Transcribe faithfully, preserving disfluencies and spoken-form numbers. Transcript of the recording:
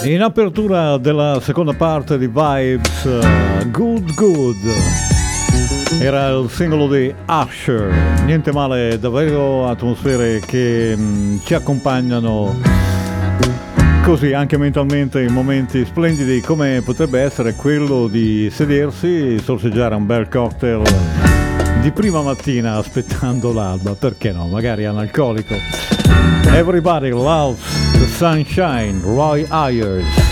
In apertura della seconda parte di Vibes, uh, Good Good era il singolo di Usher. Niente male, davvero atmosfere che mh, ci accompagnano così anche mentalmente in momenti splendidi, come potrebbe essere quello di sedersi, sorseggiare un bel cocktail di prima mattina aspettando l'alba, perché no, magari analcolico. Everybody loves the sunshine, Roy Ayers.